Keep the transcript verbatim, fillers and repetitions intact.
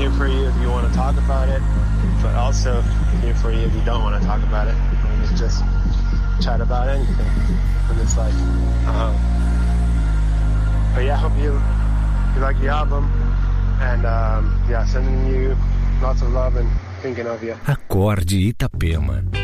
here for you if you want to talk about it, but also here for you if you don't want to talk about it. We can just chat about anything in this life. Um, but yeah, I hope you, you like the album, and um, yeah, sending you lots of love and thinking of you. Acorde Itapema.